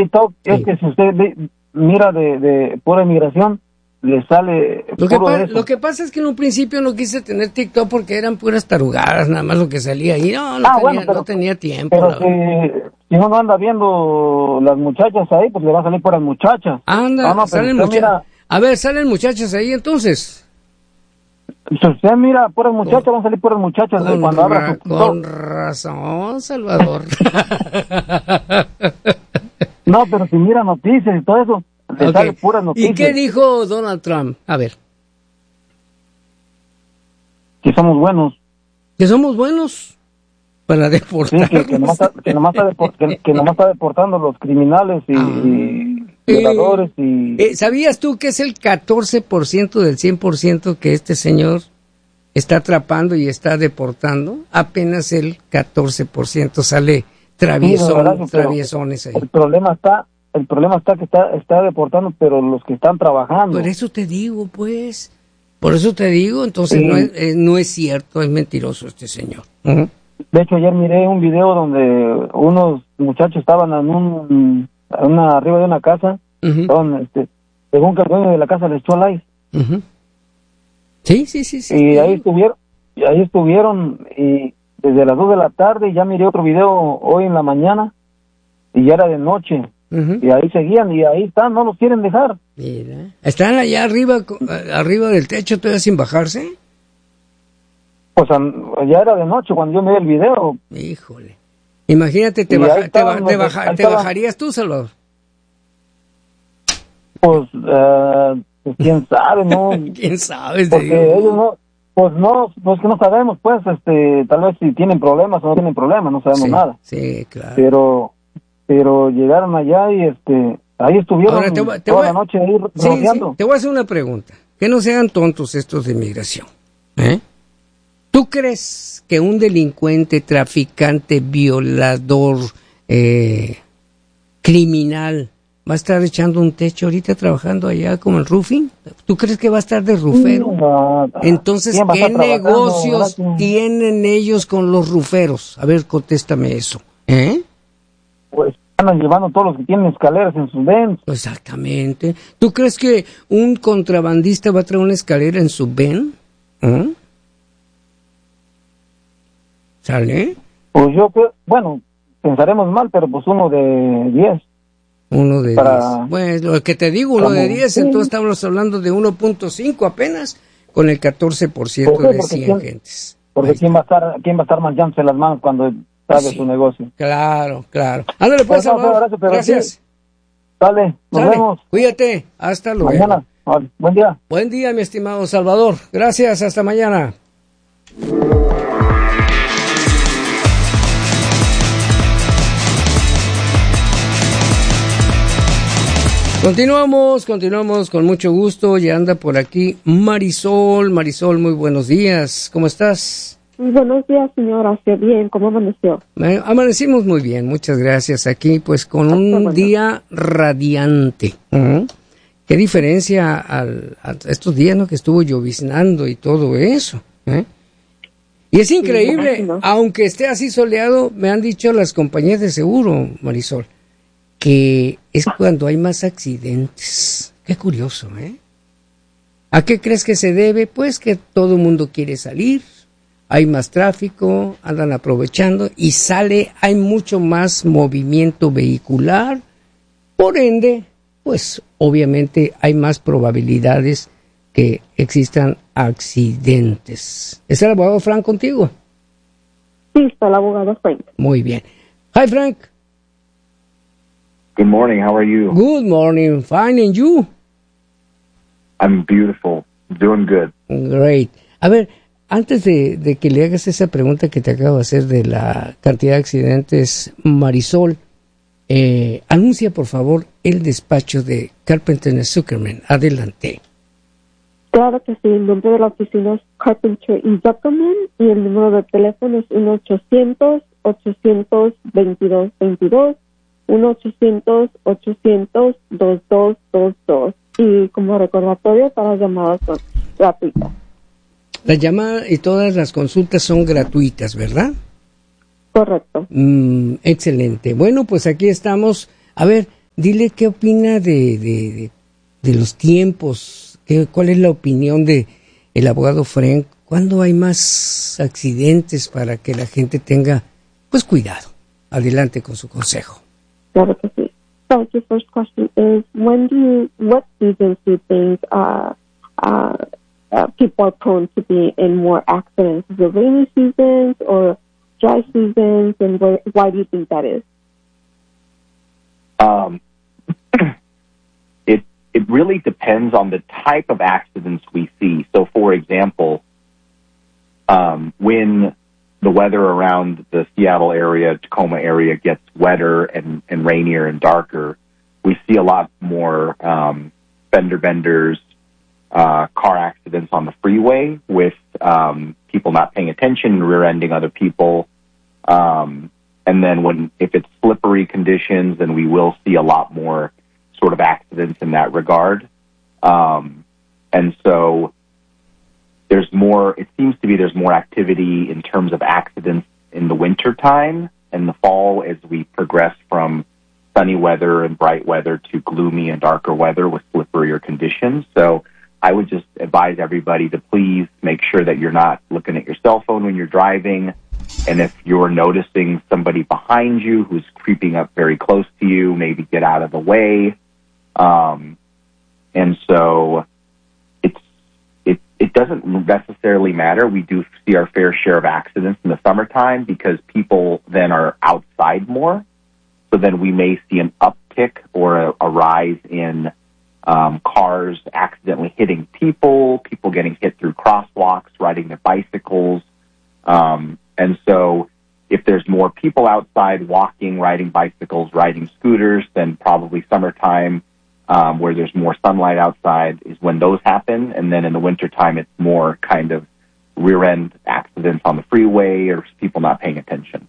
TikTok es que si usted mira de pura inmigración, le sale lo que pasa es que en un principio no quise tener TikTok porque eran puras tarugadas, nada más lo que salía ahí. No tenía tiempo. Pero si uno anda viendo las muchachas ahí, pues le va a salir puras muchachas. Salen muchachas. A ver, ¿salen muchachas ahí entonces? Si usted mira puras muchachas, van a salir puras muchachas cuando abra su TikTok. Con razón, Salvador. No, pero si mira noticias y todo eso, le sale puras noticias. ¿Y qué dijo Donald Trump? A ver. Que somos buenos. ¿Que somos buenos? Para deportar. Sí, que nomás está deportando los criminales y violadores y... ¿Sabías tú que es el 14% del 100% que este señor está atrapando y está deportando? Apenas el 14% sale traviesones ahí. El problema está que está deportando, pero los que están trabajando. Por eso te digo, pues. Por eso te digo, entonces sí. No es cierto, es mentiroso este señor. Uh-huh. De hecho, ayer miré un video donde unos muchachos estaban arriba de una casa, uh-huh. Según que el dueño de la casa le echó al aire. Uh-huh. Sí. Y ahí estuvieron, y desde las 2 de la tarde, ya miré otro video hoy en la mañana, y ya era de noche. Uh-huh. Y ahí seguían, y ahí están, no los quieren dejar. Mira. ¿Están allá arriba del techo todavía sin bajarse? Pues ya era de noche cuando yo miré el video. Híjole. Imagínate, ¿te bajarías tú, Salvador? Pues quién sabe, ¿no? ¿Quién sabe? Porque ellos no, pues que no sabemos, pues, tal vez si tienen problemas o no tienen problemas, no sabemos nada. Sí, claro. Pero llegaron allá y ahí estuvieron. Ahora toda la noche ahí rodeando. Sí, te voy a hacer una pregunta. Que no sean tontos estos de inmigración, ¿Tú crees que un delincuente, traficante, violador, criminal, va a estar echando un techo ahorita trabajando allá como el roofing? ¿Tú crees que va a estar de rufero? No. Entonces, ¿qué negocios tienen ellos con los ruferos? A ver, contéstame eso. Pues andan llevando todos los que tienen escaleras en sus Benz. Exactamente. ¿Tú crees que un contrabandista va a traer una escalera en su Benz? ¿Sale? Pues yo creo, bueno, pensaremos mal, pero pues uno de 10. Uno de 10. Pues lo que te digo, uno de 10, entonces estamos hablando de 1.5 apenas, con el 14% de 100 gentes. Porque ¿quién va a estar manchándose las manos cuando sabe su negocio? Claro. Ándale pues, Salvador. Gracias. Dale, nos vemos. Cuídate, hasta luego. Mañana. Vale. Buen día. Buen día, mi estimado Salvador. Gracias, hasta mañana. Continuamos con mucho gusto. Ya anda por aquí Marisol. Marisol, muy buenos días. ¿Cómo estás? Buenos días, señora. Qué bien. ¿Cómo amaneció? Amanecimos muy bien, muchas gracias. Aquí, pues, con un día radiante. Uh-huh. Qué diferencia a estos días, ¿no? Que estuvo lloviznando y todo eso. Y es increíble, sí, aunque esté así soleado, me han dicho las compañías de seguro, Marisol, que es cuando hay más accidentes. Qué curioso, ¿A qué crees que se debe? Pues que todo el mundo quiere salir, hay más tráfico, andan aprovechando y hay mucho más movimiento vehicular, por ende, pues obviamente hay más probabilidades que existan accidentes. ¿Está el abogado Frank contigo? Sí, está el abogado Frank. Muy bien. Hi, Frank. Good morning, how are you? Good morning, fine, and you? I'm beautiful, doing good. Great. A ver, antes de que le hagas esa pregunta que te acabo de hacer de la cantidad de accidentes, Marisol, anuncia por favor el despacho de Carpenter & Zuckerman. Adelante. Claro que sí, el nombre de la oficina es Carpenter & Zuckerman y el número de teléfono es 1-800-822-2222. 1-800-800-2222. Y como recordatorio, para las llamadas son gratuitas. La llamada y todas las consultas son gratuitas, ¿verdad? Correcto. Excelente. Bueno, pues aquí estamos. A ver, dile qué opina de los tiempos, cuál es la opinión de el abogado Frank, cuándo hay más accidentes para que la gente tenga, pues, cuidado. Adelante con su consejo. Claro que sí. So your first question is, what seasons do you think people are prone to be in more accidents? Is it rainy seasons or dry seasons, and why do you think that is? It really depends on the type of accidents we see. So, for example, when the weather around the Seattle area, Tacoma area gets wetter and rainier and darker, we see a lot more fender benders, car accidents on the freeway with people not paying attention, rear-ending other people. And then if it's slippery conditions, then we will see a lot more sort of accidents in that regard. And so it seems to be there's more activity in terms of accidents in the winter time and the fall as we progress from sunny weather and bright weather to gloomy and darker weather with slipperier conditions. So I would just advise everybody to please make sure that you're not looking at your cell phone when you're driving. And if you're noticing somebody behind you who's creeping up very close to you, maybe get out of the way. And so it doesn't necessarily matter. We do see our fair share of accidents in the summertime because people then are outside more. So then we may see an uptick or a rise in cars accidentally hitting people getting hit through crosswalks, riding their bicycles. And so if there's more people outside walking, riding bicycles, riding scooters, then probably summertime, where there's more sunlight outside, is when those happen. And then in the wintertime, it's more kind of rear-end accidents on the freeway or people not paying attention.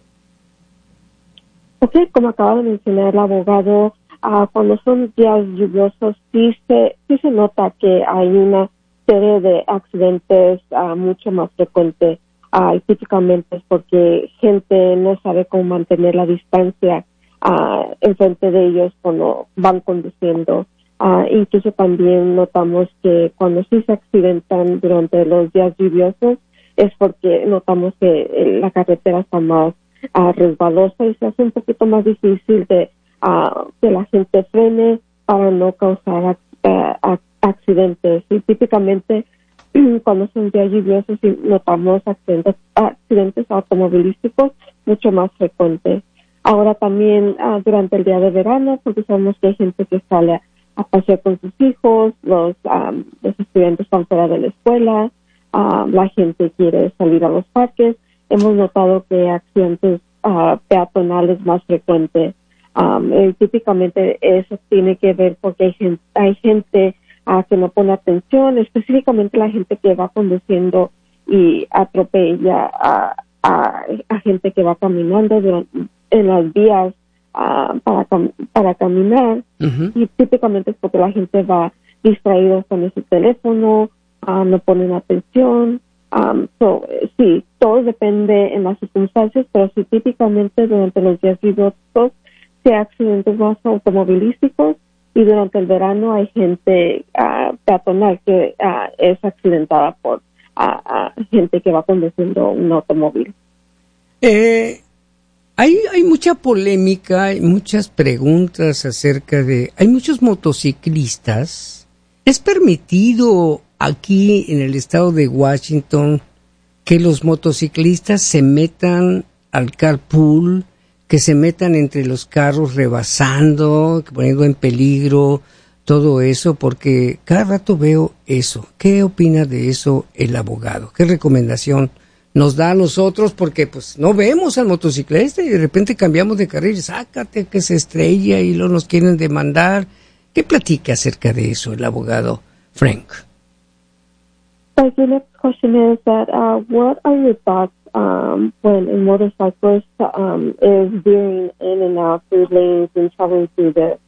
Ok, como acaba de mencionar el abogado, cuando son días lluviosos sí se nota que hay una serie de accidentes mucho más frecuentes. Y típicamente es porque gente no sabe cómo mantener la distancia enfrente de ellos cuando van conduciendo. Incluso también notamos que cuando sí se accidentan durante los días lluviosos es porque notamos que la carretera está más resbalosa y se hace un poquito más difícil de que la gente frene para no causar accidentes. Y típicamente cuando son días lluviosos y notamos accidentes automovilísticos mucho más frecuentes. Ahora también durante el día de verano, porque sabemos que hay gente que sale a pasear con sus hijos, los estudiantes están fuera de la escuela, la gente quiere salir a los parques. Hemos notado que hay accidentes peatonales más frecuentes. Típicamente eso tiene que ver porque hay gente que no pone atención, específicamente la gente que va conduciendo y atropella a gente que va caminando en las vías para caminar. Uh-huh. Y típicamente es porque la gente va distraída con ese teléfono, no ponen atención. Sí, todo depende en las circunstancias, pero sí típicamente durante los días lluviosos sí hay accidentes más automovilísticos y durante el verano hay gente peatonal que es accidentada por gente que va conduciendo un automóvil. Hay mucha polémica, hay muchas preguntas acerca de... Hay muchos motociclistas. ¿Es permitido aquí en el estado de Washington que los motociclistas se metan al carpool, que se metan entre los carros rebasando, poniendo en peligro todo eso? Porque cada rato veo eso. ¿Qué opina de eso el abogado? ¿Qué recomendación nos da a nosotros? Porque pues no vemos al motociclista y de repente cambiamos de carril, sácate que se estrella y luego nos quieren demandar. ¿Qué platica acerca de eso el abogado Frank? So the next question is that what are your thoughts when a motorcyclist is veering in and out through lanes and traveling through the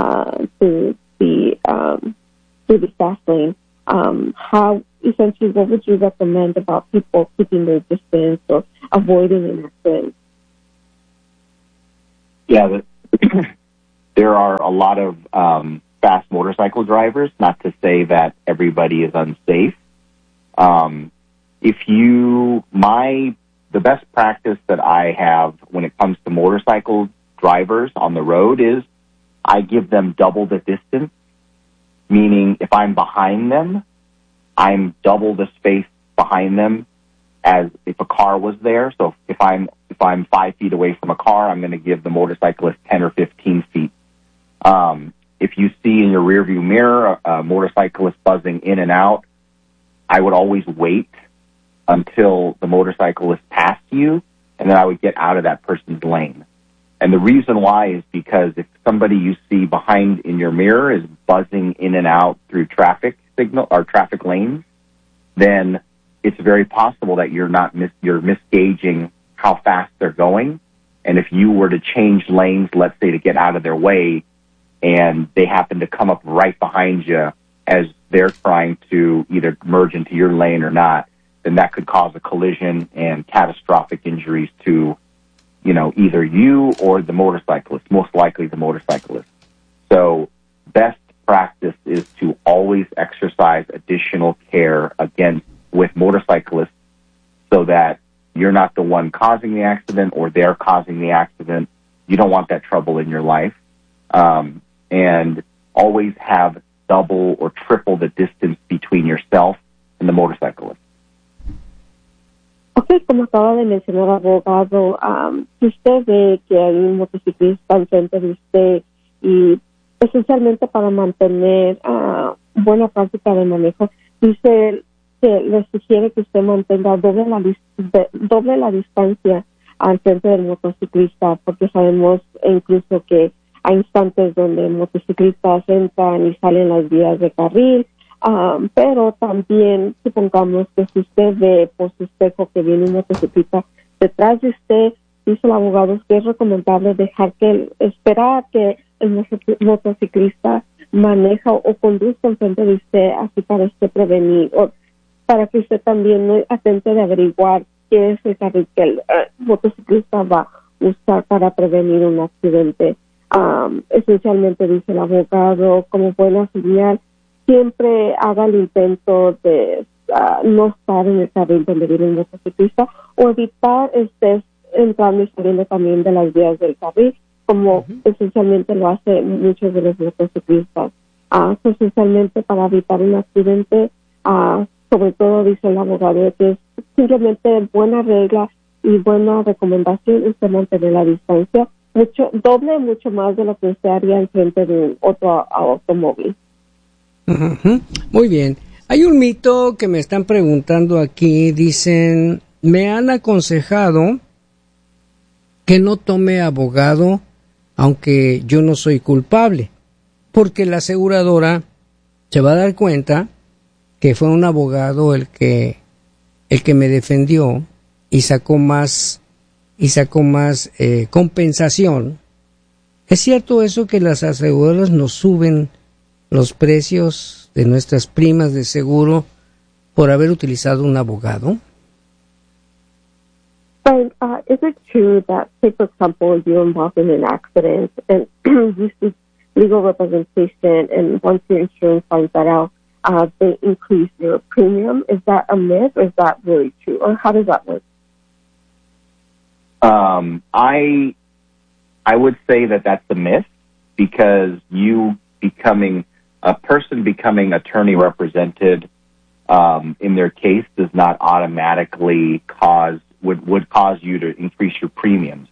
fast lane? How essentially, what would you recommend about people keeping their distance or avoiding an accident? Yeah, there are a lot of fast motorcycle drivers, not to say that everybody is unsafe. The best practice that I have when it comes to motorcycle drivers on the road is I give them double the distance, meaning if I'm behind them, I'm double the space behind them as if a car was there. So if I'm 5 feet away from a car, I'm going to give the motorcyclist 10 or 15 feet. If you see in your rearview mirror a motorcyclist buzzing in and out, I would always wait until the motorcyclist passed you, and then I would get out of that person's lane. And the reason why is because if somebody you see behind in your mirror is buzzing in and out through traffic signal or traffic lanes, then it's very possible that you're misgauging how fast they're going. And if you were to change lanes, let's say to get out of their way, and they happen to come up right behind you as they're trying to either merge into your lane or not, then that could cause a collision and catastrophic injuries to, either you or the motorcyclist, most likely the motorcyclist. So best practice is to always exercise additional care with motorcyclists so that you're not the one causing the accident or they're causing the accident. You don't want that trouble in your life. And always have double or triple the distance between yourself and the motorcyclist. Ok, como acaba de mencionar, abogado, si usted ve que hay un motociclista enfrente de usted y esencialmente para mantener buena práctica de manejo, dice que le sugiere que usted mantenga doble la distancia al frente del motociclista, porque sabemos incluso que hay instantes donde motociclistas entran y salen las vías de carril, pero también supongamos que si usted ve por su espejo que viene un motociclista detrás de usted, dice el abogado que es recomendable esperar que el motociclista maneja o conduzca enfrente de usted, así para usted prevenir, o para que usted también atente de averiguar qué es el carril que el motociclista va a usar para prevenir un accidente. Esencialmente, dice el abogado, como buena señal, siempre haga el intento de no estar en el carril donde viene un motociclista o evitar entrando y saliendo también de las vías del carril, como esencialmente lo hacen muchos de los motociclistas. Esencialmente para evitar un accidente, sobre todo dice el abogado que es simplemente buena regla y buena recomendación usted mantener la distancia mucho más de lo que usted haría en frente de otro automóvil. Muy bien. Hay un mito que me están preguntando aquí. Dicen, me han aconsejado que no tome abogado aunque yo no soy culpable, porque la aseguradora se va a dar cuenta que fue un abogado el que me defendió y sacó más compensación. ¿Es cierto eso que las aseguradoras nos suben los precios de nuestras primas de seguro por haber utilizado un abogado? But is it true that, say, for example, you're involved in an accident and you seek legal representation, and once your insurance finds that out, they increase your premium? Is that a myth, or is that really true, or how does that work? I would say that that's a myth, because a person becoming attorney represented in their case does not automatically would cause you to increase your premiums.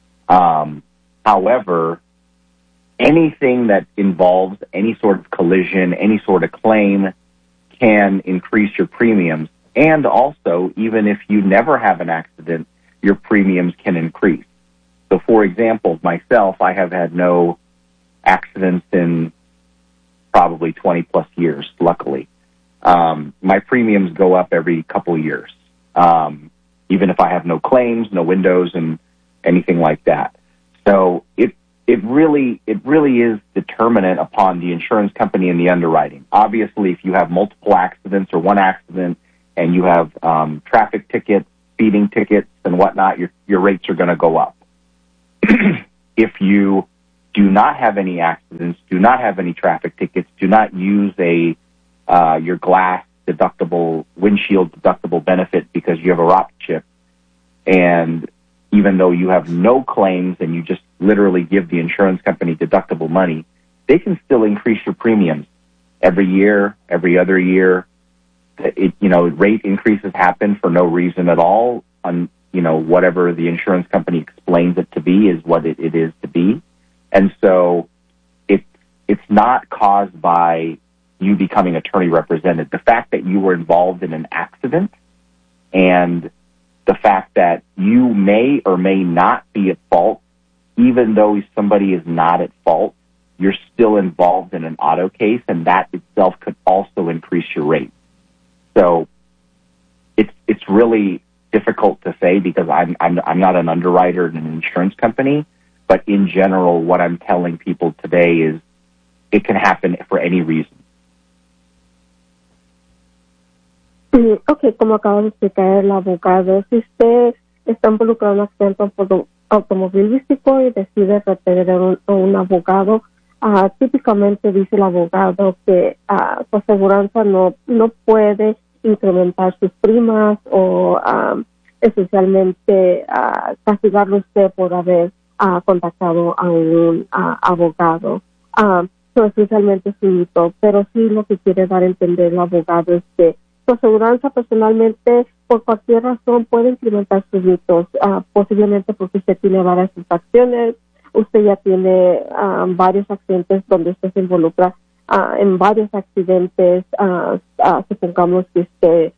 However, anything that involves any sort of collision, any sort of claim, can increase your premiums. And also, even if you never have an accident, your premiums can increase. So, for example, myself, I have had no accidents in probably 20 plus years, luckily. My premiums go up every couple of years, even if I have no claims, no windows, and anything like that. So it really is determinant upon the insurance company and the underwriting. Obviously, if you have multiple accidents or one accident and you have traffic tickets, speeding tickets, and whatnot, your rates are going to go up. If you do not have any accidents, do not have any traffic tickets, do not use your glass deductible, windshield deductible benefit because you have a rock chip, and even though you have no claims and you just literally give the insurance company deductible money, they can still increase your premiums every year, every other year. Rate increases happen for no reason at all. Whatever the insurance company explains it to be is what it is to be. And so it's not caused by you becoming attorney represented. The fact that you were involved in an accident and the fact that you may or may not be at fault, even though somebody is not at fault, you're still involved in an auto case, and that itself could also increase your rate. So it's really difficult to say because I'm not an underwriter in an insurance company, but in general, what I'm telling people today is it can happen for any reason. Ok, como acaba de explicar el abogado, si usted está involucrado en un accidente automovilístico y decide retener a un abogado, típicamente dice el abogado que su aseguranza no puede incrementar sus primas o esencialmente castigarlo usted por haber contactado a un abogado. Esencialmente es un mito, pero sí lo que quiere dar a entender el abogado es que su aseguranza personalmente, por cualquier razón, puede incrementar sus mitos, posiblemente porque usted tiene varias infracciones, usted ya tiene varios accidentes donde usted se involucra en varios accidentes, supongamos que usted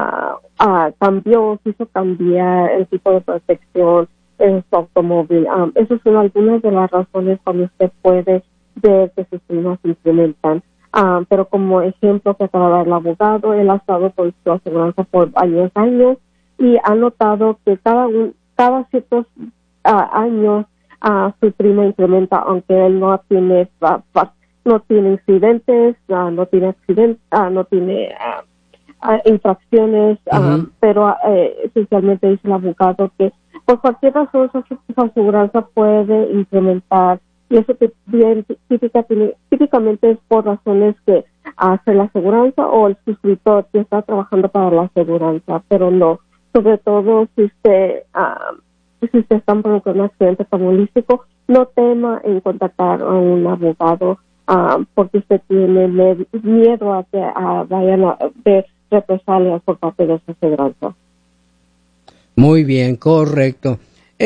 quiso cambiar el tipo de protección en su automóvil. Esas son algunas de las razones cuando usted puede ver que sus primas se incrementan. Pero como ejemplo que acaba de dar el abogado, él ha estado con su aseguranza por varios años y ha notado que cada ciertos años su prima incrementa, aunque él no tiene incidentes, no tiene infracciones, pero esencialmente dice el abogado que por cualquier razón su aseguranza puede incrementar. Y eso típicamente es por razones que hace la aseguranza o el suscriptor que está trabajando para la aseguranza, pero no. Sobre todo si usted está involucrado en un accidente automovilístico, no tema en contactar a un abogado porque usted tiene miedo a que vayan a ver represalias por parte de su aseguranza. Muy bien, correcto.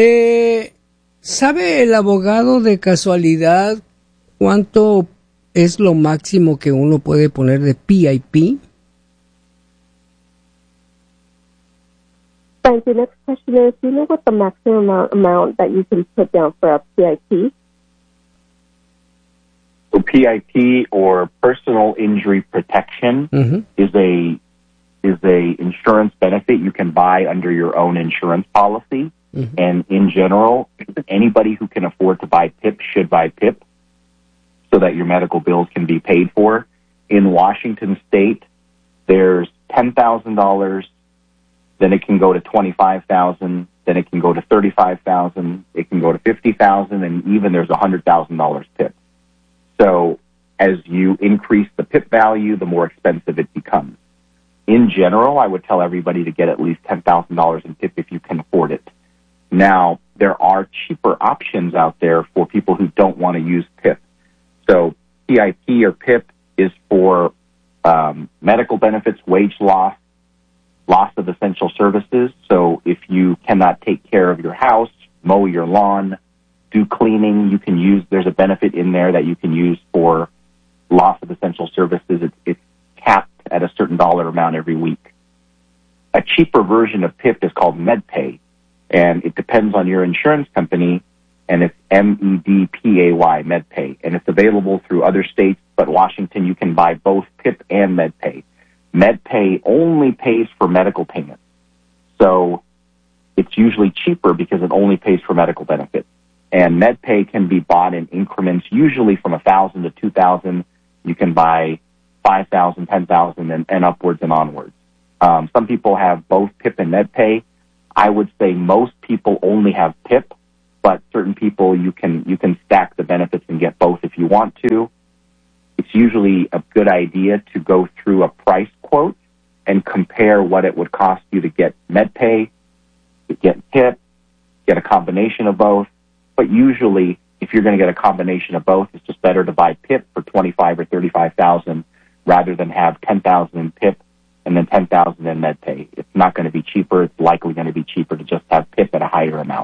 ¿Sabe el abogado de casualidad cuánto es lo máximo que uno puede poner de PIP? Thank you. Next question is, do you know what the maximum amount that you can put down for a PIP? So PIP, or personal injury protection, is a insurance benefit you can buy under your own insurance policy. And in general, anybody who can afford to buy PIP should buy PIP so that your medical bills can be paid for. In Washington State, there's $10,000, then it can go to $25,000, then it can go to $35,000, it can go to $50,000, and even there's $100,000 PIP. So as you increase the PIP value, the more expensive it becomes. In general, I would tell everybody to get at least $10,000 in PIP if you can afford it. Now, there are cheaper options out there for people who don't want to use PIP. So PIP or PIP is for medical benefits, wage loss, loss of essential services. So if you cannot take care of your house, mow your lawn, do cleaning, you can use, there's a benefit in there that you can use for loss of essential services. It's capped at a certain dollar amount every week. A cheaper version of PIP is called MedPay. And it depends on your insurance company, and it's MEDPAY, MedPay. And it's available through other states, but Washington, you can buy both PIP and MedPay. MedPay only pays for medical payments. So it's usually cheaper because it only pays for medical benefits. And MedPay can be bought in increments, usually from $1,000 to $2,000. You can buy $5,000, $10,000, and upwards and onwards. Some people have both PIP and MedPay. I would say most people only have PIP but certain people you can stack the benefits and get both if you want to. It's usually a good idea to go through a price quote and compare what it would cost you to get MedPay, to get PIP, get a combination of both. But usually, if you're going to get a combination of both, it's just better to buy PIP for $25,000 or $35,000 rather than have $10,000 in PIP and then $10,000 in MedPay. It's not going to be cheaper. It's likely going to be cheaper to just have PIP at a higher amount.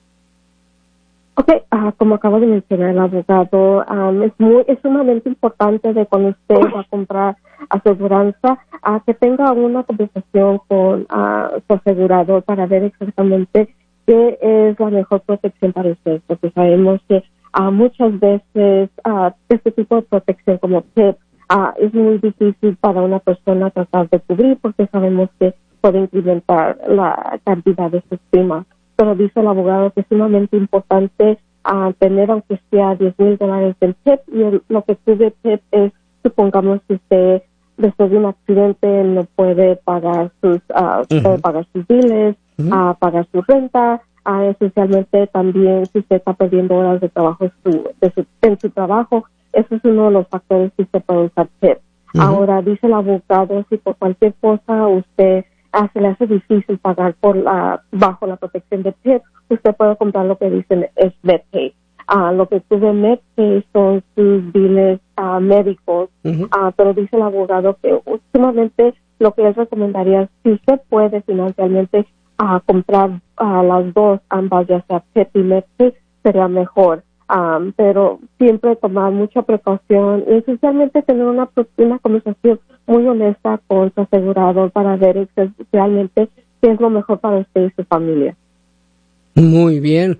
Okay, como acaba de mencionar el abogado, es sumamente importante de cuando usted va a comprar aseguranza, que tenga una conversación con su asegurador para ver exactamente qué es la mejor protección para usted, porque sabemos que muchas veces este tipo de protección como PIP es muy difícil para una persona tratar de cubrir, porque sabemos que puede incrementar la cantidad de sus primas. Pero dice el abogado que es sumamente importante tener aunque sea $10,000 en PIP, y lo que cubre PIP es, supongamos que usted después de un accidente no puede pagar sus biles, pagar su renta, esencialmente también si usted está perdiendo horas de trabajo en su trabajo, ese es uno de los factores que usted puede usar PIP. Ahora dice el abogado, si por cualquier cosa usted se le hace difícil pagar bajo la protección de PIP, usted puede comprar lo que dicen es MedPay. Lo que cubre MedPay son sus biles médicos, pero dice el abogado que últimamente lo que les recomendaría es, si usted puede financieramente comprar las dos, ambas, ya sea PIP y MedPay, sería mejor. Pero siempre tomar mucha precaución y esencialmente tener una conversación muy honesta con su asegurador para ver realmente qué es lo mejor para usted y su familia. Muy bien.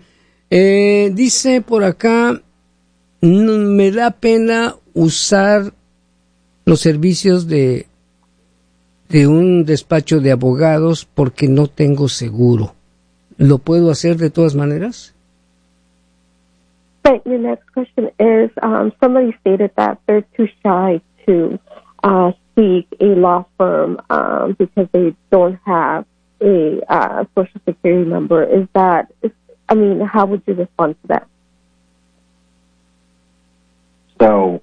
Dice por acá, me da pena usar los servicios de un despacho de abogados porque no tengo seguro. ¿Lo puedo hacer de todas maneras? Right, your next question is, somebody stated that they're too shy to seek a law firm because they don't have a Social Security number. How would you respond to that? So,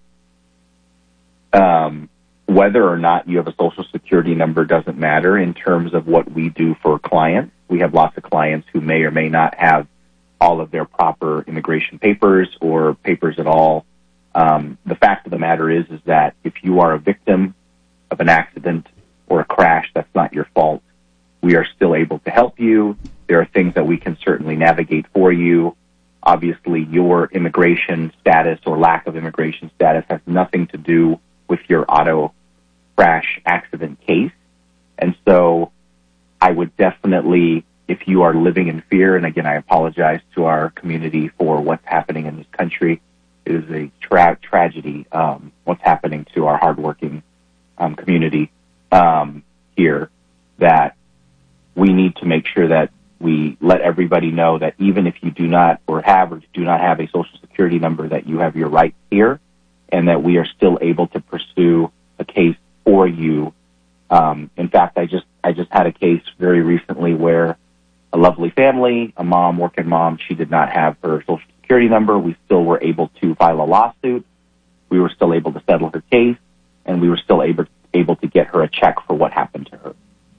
whether or not you have a Social Security number doesn't matter in terms of what we do for clients. We have lots of clients who may or may not have all of their proper immigration papers or papers at all. The fact of the matter is that if you are a victim of an accident or a crash, that's not your fault. We are still able to help you. There are things that we can certainly navigate for you. Obviously, your immigration status or lack of immigration status has nothing to do with your auto crash accident case. And so I would definitely, if you are living in fear, and again, I apologize to our community for what's happening in this country. It is a tragedy, what's happening to our hardworking community here, that we need to make sure that we let everybody know that even if you do not have a Social Security number, that you have your rights here, and that we are still able to pursue a case for you. In fact, I just had a case very recently where a lovely family, a working mom, she did not have her Social Security number. We still were able to file a lawsuit. We were still able to settle her case, and we were still able to get her a check for what happened to her.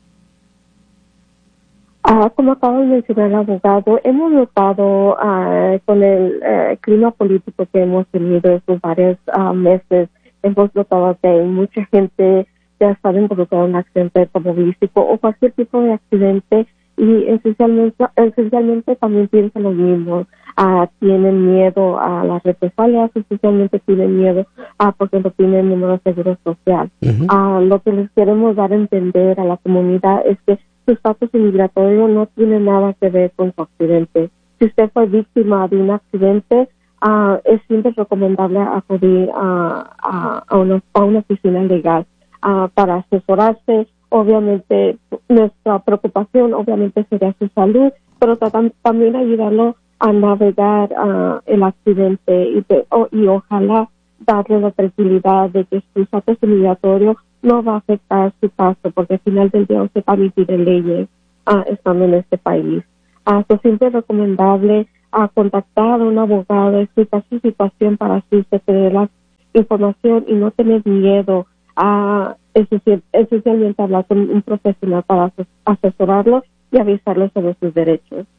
Como acaba de mencionar el abogado, hemos notado con el clima político que hemos tenido estos varios meses, hemos notado que hay mucha gente que ha estado involucrada en un accidente automovilístico o cualquier tipo de accidente, y esencialmente también piensan lo mismo. Tienen miedo a las represalias, esencialmente tienen miedo porque no tienen número de seguro social. Lo que les queremos dar a entender a la comunidad es que su estatus inmigratorio no tiene nada que ver con su accidente. Si usted fue víctima de un accidente, es siempre recomendable acudir a una oficina legal para asesorarse. Obviamente, nuestra preocupación obviamente sería su salud, pero también ayudarlo a navegar el accidente y ojalá darle la tranquilidad de que su estatus migratorio no va a afectar su caso, porque al final del día usted también tiene leyes estando en este país. Es siempre recomendable contactar a un abogado, explicar su situación para así tener la información y no tener miedo a esencialmente hablar con un profesional para asesorarlo y avisarle sobre sus derechos.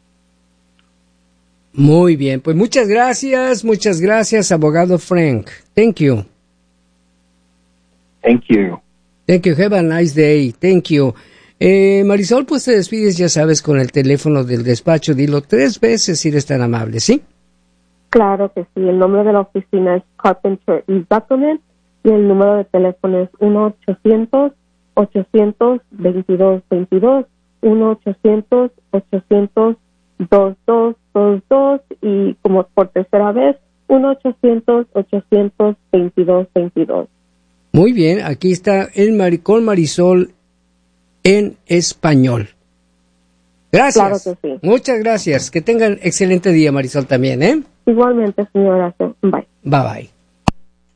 Muy bien, pues muchas gracias, abogado Frank. Thank you. Thank you. Thank you. Have a nice day. Thank you. Marisol, pues te despides, ya sabes, con el teléfono del despacho. Dilo 3 veces si eres tan amable, ¿sí? Claro que sí. El nombre de la oficina es Carpenter y Zuckerman y el número de teléfono es 1-800-800-2222, 1-800-800-2222 y como por tercera vez, 1-800-800-2222. Muy bien, aquí está con Marisol en español. Gracias. Claro que sí. Muchas gracias. Que tengan excelente día, Marisol, también, ¿eh? Igualmente, señora. Bye. Bye, bye.